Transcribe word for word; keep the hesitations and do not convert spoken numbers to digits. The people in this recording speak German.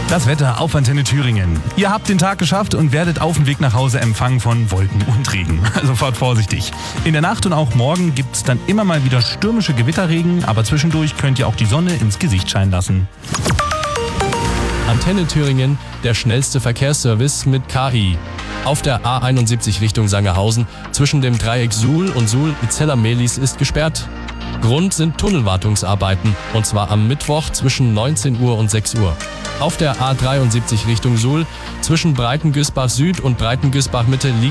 Das Wetter auf Antenne Thüringen. Ihr habt den Tag geschafft und werdet auf dem Weg nach Hause empfangen von Wolken und Regen. Also fahrt vorsichtig. In der Nacht und auch morgen gibt es dann immer mal wieder stürmische Gewitterregen, aber zwischendurch könnt ihr auch die Sonne ins Gesicht scheinen lassen. Antenne Thüringen, der schnellste Verkehrsservice mit K I. Auf der A einundsiebzig Richtung Sangerhausen zwischen dem Dreieck Suhl und Suhl-Zeller-Mehlis ist gesperrt. Grund sind Tunnelwartungsarbeiten, und zwar am Mittwoch zwischen neunzehn Uhr und sechs Uhr. Auf der A dreiundsiebzig Richtung Suhl zwischen Breitengüßbach Süd und Breitengüßbach Mitte liegt